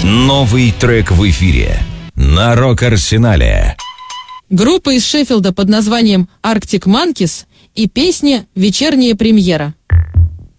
Новый трек в эфире на Рок-Арсенале. Группа из Шеффилда под названием Arctic Monkeys и песня «Вечерняя премьера».